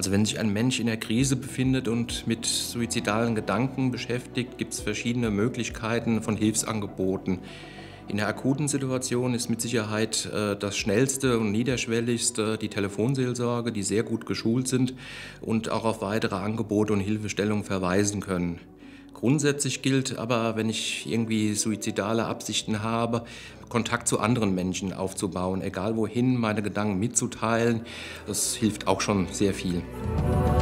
Also wenn sich ein Mensch in der Krise befindet und mit suizidalen Gedanken beschäftigt, gibt es verschiedene Möglichkeiten von Hilfsangeboten. In der akuten Situation ist mit Sicherheit das Schnellste und Niederschwelligste die Telefonseelsorge, die sehr gut geschult sind und auch auf weitere Angebote und Hilfestellungen verweisen können. Grundsätzlich gilt aber, wenn ich irgendwie suizidale Absichten habe, Kontakt zu anderen Menschen aufzubauen, egal wohin, meine Gedanken mitzuteilen. Das hilft auch schon sehr viel.